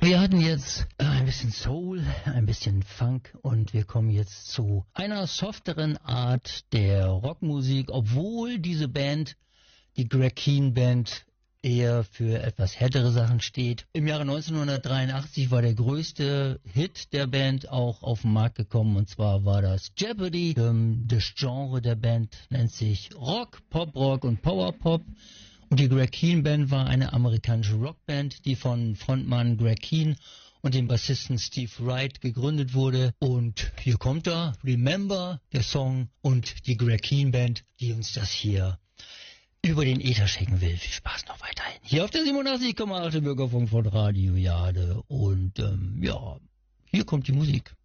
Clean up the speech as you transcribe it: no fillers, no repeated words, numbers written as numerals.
wir hatten jetzt ein bisschen Soul, ein bisschen Funk und wir kommen jetzt zu einer softeren Art der Rockmusik, obwohl diese Band, die Greg Kihn Band, eher für etwas härtere Sachen steht. Im Jahre 1983 war der größte Hit der Band auch auf den Markt gekommen, und zwar war das Jeopardy. Das Genre der Band nennt sich Rock, Pop-Rock und Power-Pop. Und die Greg Kihn Band war eine amerikanische Rockband, die von Frontmann Greg Kihn und dem Bassisten Steve Wright gegründet wurde. Und hier kommt er, Remember, der Song, und die Greg Kihn Band, die uns das hier über den Äther schicken will. Viel Spaß noch weiterhin. Hier auf der 87,8 Bürgerfunk von Radio Jade. Und ja, hier kommt die Musik.